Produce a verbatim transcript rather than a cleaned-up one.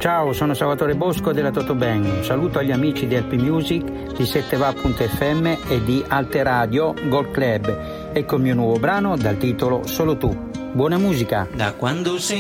Ciao, sono Salvatore Bosco della Totobang. Un saluto agli amici di L P Music, di sette va punto effe emme e di Alte Radio Gold Club. Ecco il mio nuovo brano dal titolo Solo tu. Buona musica. Da quando sei